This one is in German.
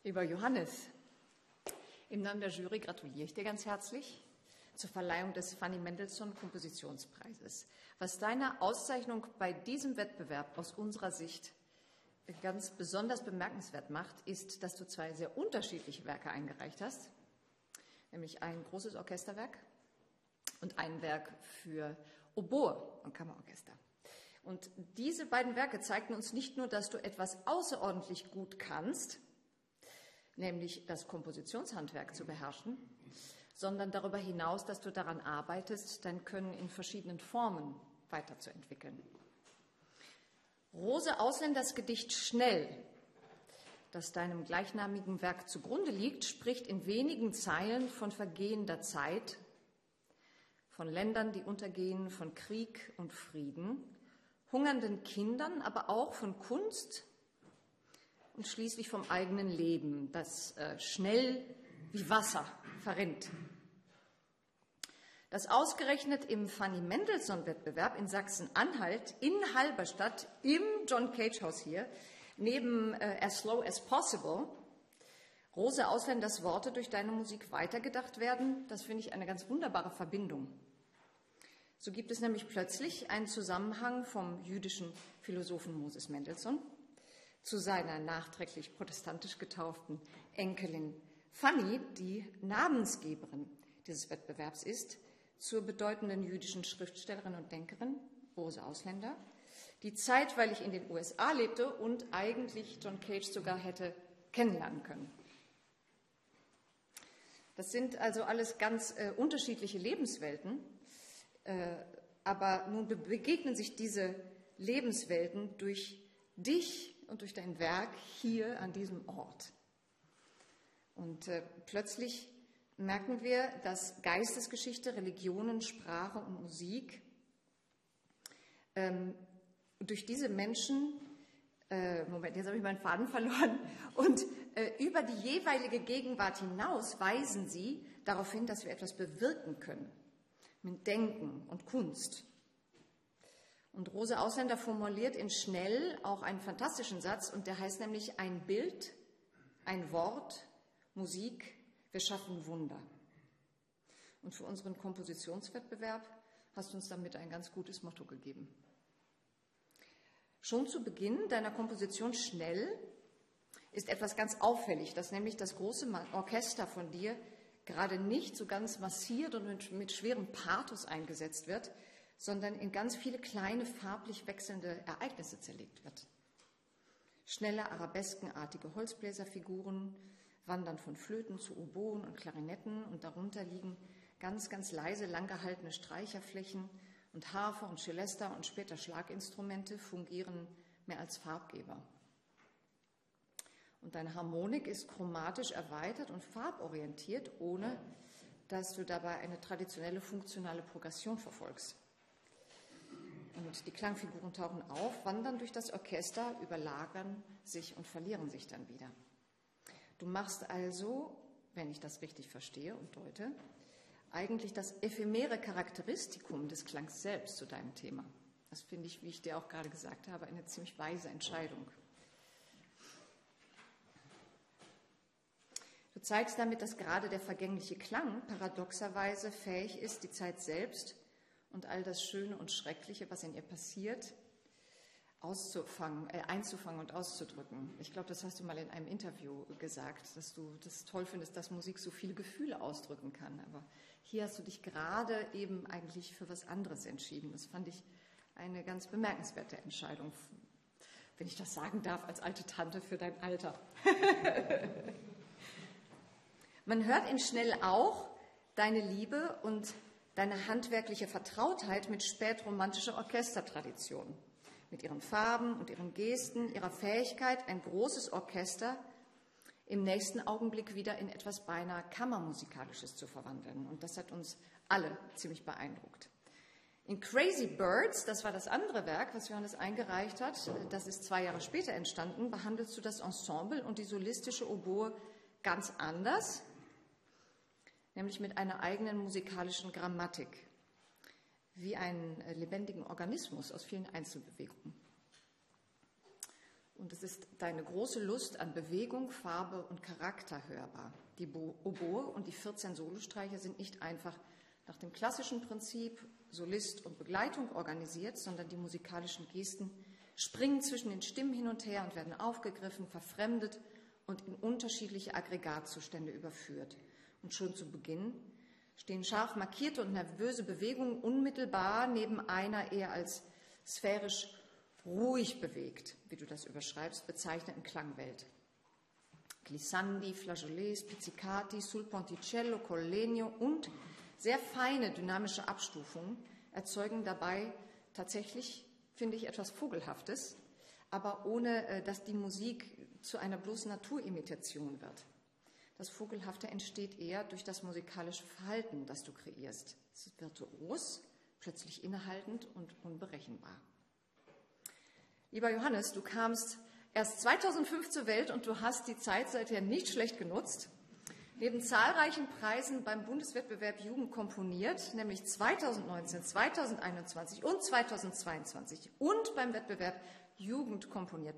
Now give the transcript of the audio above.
Lieber Johannes, im Namen der Jury gratuliere ich dir ganz herzlich zur Verleihung des Fanny Mendelssohn Kompositionspreises. Was deine Auszeichnung bei diesem Wettbewerb aus unserer Sicht ganz besonders bemerkenswert macht, ist, dass du zwei sehr unterschiedliche Werke eingereicht hast, nämlich ein großes Orchesterwerk und ein Werk für Oboe und Kammerorchester. Und diese beiden Werke zeigten uns nicht nur, dass du etwas außerordentlich gut kannst, nämlich das Kompositionshandwerk zu beherrschen, sondern darüber hinaus, dass du daran arbeitest, dein Können in verschiedenen Formen weiterzuentwickeln. Rose Ausländers Gedicht Schnell, das deinem gleichnamigen Werk zugrunde liegt, spricht in wenigen Zeilen von vergehender Zeit, von Ländern, die untergehen, von Krieg und Frieden, hungernden Kindern, aber auch von Kunst und schließlich vom eigenen Leben, das schnell wie Wasser verrinnt. Dass ausgerechnet im Fanny-Mendelssohn-Wettbewerb in Sachsen-Anhalt, in Halberstadt, im John Cage Haus hier, neben As Slow as Possible, Rose Ausländers Worte durch deine Musik weitergedacht werden, das finde ich eine ganz wunderbare Verbindung. So gibt es nämlich plötzlich einen Zusammenhang vom jüdischen Philosophen Moses Mendelssohn zu seiner nachträglich protestantisch getauften Enkelin Fanny, die Namensgeberin dieses Wettbewerbs ist, zur bedeutenden jüdischen Schriftstellerin und Denkerin Rose Ausländer, die zeitweilig in den USA lebte und eigentlich John Cage sogar hätte kennenlernen können. Das sind also alles ganz unterschiedliche Lebenswelten, aber nun begegnen sich diese Lebenswelten durch dich und durch dein Werk hier an diesem Ort. Und plötzlich merken wir, dass Geistesgeschichte, Religionen, Sprache und Musik durch diese Menschen, Moment, jetzt habe ich meinen Faden verloren, und über die jeweilige Gegenwart hinaus weisen sie darauf hin, dass wir etwas bewirken können mit Denken und Kunst. Und Rose Ausländer formuliert in Schnell auch einen fantastischen Satz, und der heißt nämlich: ein Bild, ein Wort, Musik, wir schaffen Wunder. Und für unseren Kompositionswettbewerb hast du uns damit ein ganz gutes Motto gegeben. Schon zu Beginn deiner Komposition Schnell ist etwas ganz auffällig, dass nämlich das große Orchester von dir gerade nicht so ganz massiert und mit schwerem Pathos eingesetzt wird, sondern in ganz viele kleine, farblich wechselnde Ereignisse zerlegt wird. Schnelle, arabeskenartige Holzbläserfiguren wandern von Flöten zu Oboen und Klarinetten, und darunter liegen ganz, ganz leise, langgehaltene Streicherflächen, und Harfe und Celesta und später Schlaginstrumente fungieren mehr als Farbgeber. Und deine Harmonik ist chromatisch erweitert und farborientiert, ohne dass du dabei eine traditionelle funktionale Progression verfolgst. Und die Klangfiguren tauchen auf, wandern durch das Orchester, überlagern sich und verlieren sich dann wieder. Du machst also, wenn ich das richtig verstehe und deute, eigentlich das ephemere Charakteristikum des Klangs selbst zu deinem Thema. Das finde ich, wie ich dir auch gerade gesagt habe, eine ziemlich weise Entscheidung. Du zeigst damit, dass gerade der vergängliche Klang paradoxerweise fähig ist, die Zeit selbst und all das Schöne und Schreckliche, was in ihr passiert, einzufangen und auszudrücken. Ich glaube, das hast du mal in einem Interview gesagt, dass du das toll findest, dass Musik so viele Gefühle ausdrücken kann. Aber hier hast du dich gerade eben eigentlich für was anderes entschieden. Das fand ich eine ganz bemerkenswerte Entscheidung, wenn ich das sagen darf, als alte Tante für dein Alter. Man hört in Schnell auch deine Liebe und deine handwerkliche Vertrautheit mit spätromantischer Orchestertradition, mit ihren Farben und ihren Gesten, ihrer Fähigkeit, ein großes Orchester im nächsten Augenblick wieder in etwas beinahe Kammermusikalisches zu verwandeln. Und das hat uns alle ziemlich beeindruckt. In Crazy Birds, das war das andere Werk, was Johannes eingereicht hat, das ist 2 Jahre später entstanden, behandelst du das Ensemble und die solistische Oboe ganz anders, nämlich mit einer eigenen musikalischen Grammatik, wie einen lebendigen Organismus aus vielen Einzelbewegungen. und es ist deine große Lust an Bewegung, Farbe und Charakter hörbar. Die Oboe und die 14 Solostreicher sind nicht einfach nach dem klassischen Prinzip Solist und Begleitung organisiert, sondern die musikalischen Gesten springen zwischen den Stimmen hin und her und werden aufgegriffen, verfremdet und in unterschiedliche Aggregatzustände überführt. Und schon zu Beginn stehen scharf markierte und nervöse Bewegungen unmittelbar neben einer eher als sphärisch ruhig bewegt, wie du das überschreibst, bezeichneten Klangwelt. Glissandi, Flageolets, Pizzicati, sul ponticello, col legno und sehr feine dynamische Abstufungen erzeugen dabei tatsächlich, finde ich, etwas Vogelhaftes, aber ohne, dass die Musik zu einer bloßen Naturimitation wird. Das Vogelhafte entsteht eher durch das musikalische Verhalten, das du kreierst. Es ist virtuos, plötzlich innehaltend und unberechenbar. Lieber Johannes, du kamst erst 2005 zur Welt und du hast die Zeit seither nicht schlecht genutzt. Neben zahlreichen Preisen beim Bundeswettbewerb Jugend komponiert, nämlich 2019, 2021 und 2022 und beim Wettbewerb Jugend komponiert